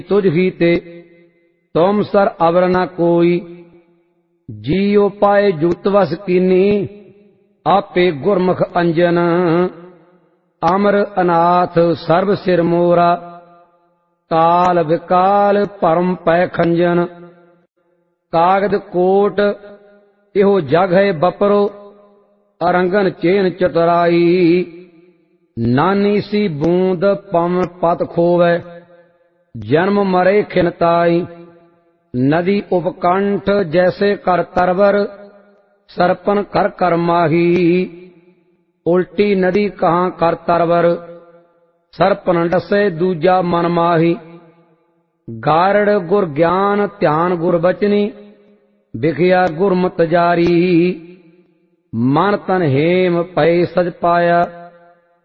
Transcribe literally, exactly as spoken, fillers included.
तुझ ही ते तुम सर अवर न कोई। जियो पाए जुगत वस कीनी आपे गुरमुख अंजन। अमर अनाथ सर्व सिर मोरा काल विकाल परम पै खंजन। कागद कोट इहो जग है बपरो अरंगन चेन चतुराई। नानी सी बूंद पवन पत खोवै जन्म मरे खिनताई। नदी उपकंठ जैसे कर तरवर सरपन कर कर माही। उल्टी नदी कहाँ कर तरवर सरपन डसे दूजा मन माही। गारड़ गुर ज्ञान ध्यान गुर बचनी बिखिया गुरमत जारी। मन तन हेम पै सज पाया